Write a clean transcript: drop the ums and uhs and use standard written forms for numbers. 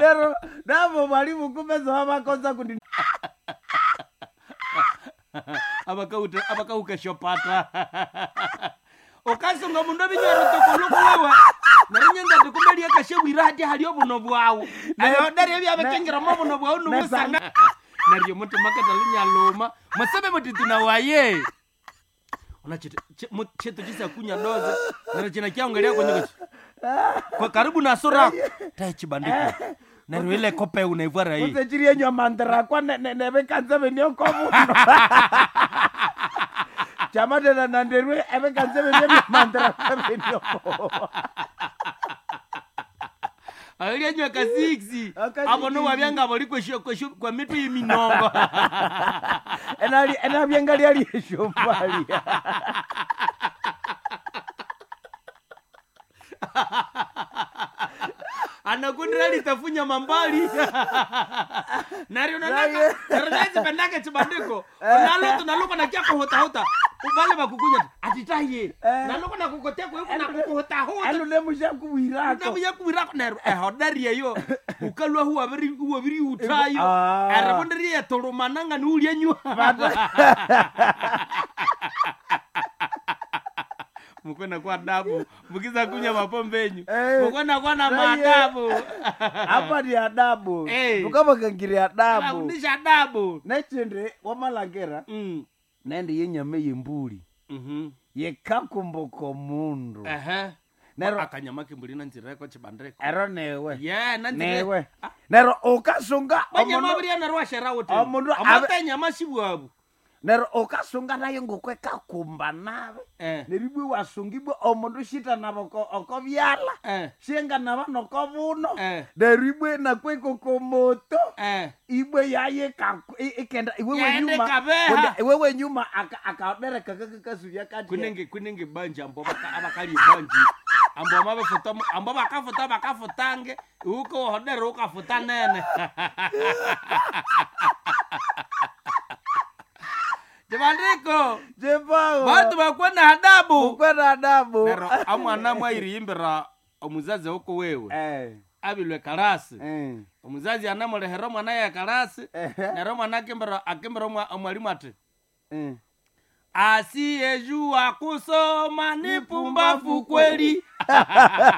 Nero navo mwalimu kumeza wamakosa kundi abakauka shopata okasonga mundu binyoro tokoluko wewe narinyenda tukumelia kashebwira hati haliyo buno bwawo ayo dari bya bakengira mo buno bwawo numusanga nariyo mutu makata lunyaloma masebe mutu tunawaye ona cheto chisa kunya doza na china kiangalia kwenye kwa karibu na sura tai chibandiko na ile kope unaivara hii utechirie nywa mandra kwa nebe kanza benyo komu chama de na nderwe ebe kanza benyo mandra kwa benyo ali nywa ka 6 abono wabyanga bali kwa mitu yiminongo ena byangali ali shofali anakundira litafunya mambali nari unanaka nari pendake chibandiko unalo tunaluka na kia kuhota ubale bakukunya atitaye naluka na kukotea kwa huko na kuhota alo lemusha kuwirako namuya kuwirako nari hodari yo ukalwa huwa biri utayo arabondari ya toromananga ni ulia nywa mukona kwa adabu mukiza kunya mapombenyu mukona kwa na maadabu hapa ni adabu mukaba kangire adabu ndisha adabu nechende wamalangera nende yenyame yimbuli yekakumboko mundu nero akanyamake mbuli na nzira kwa chibandreko ero newe newe nero okasunga banyama buri na rwashera wote amata nyama shibwabu nero okasunga nayo ngokwe kakumba nabe neribwe wasungibwe omundu shita naboko okobyala shenga nabano kobuno neribwe nakwe kokomoto ibwe yaye ikenda iwewe nyuma akadere kakasuya kati kunenge banja ambo abakali banja ambo bakafutange uko hodere ukafuta nene Jebandiko jebao bantu bakwenda adabu nero amwana mwairi imbira omuzazi uko wewe abilwe karasi omuzazi anamulehero mwana ya karasi nero mwana akimbira mwalimu ati asiyejua kusoma ni pumbavu kweli